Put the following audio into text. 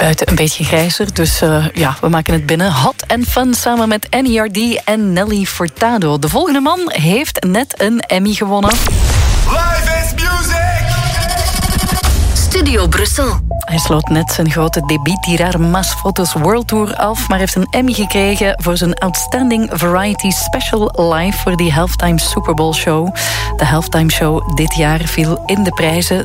Buiten een beetje grijzer, dus we maken het binnen. Hot and Fun samen met NERD en Nelly Furtado. De volgende man heeft net een Emmy gewonnen. Live is music! Studio Brussel. Hij sloot net zijn grote debuut Tirar Mas Fotos World Tour af, maar heeft een Emmy gekregen voor zijn Outstanding Variety Special Live voor die Halftime Super Bowl Show. De Halftime Show dit jaar viel in de prijzen.